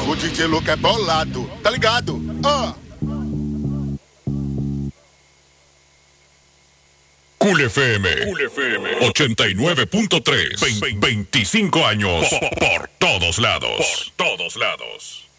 O DJ Luca é bolado, tá ligado? Cool FM 89.3, 25 años por todos lados.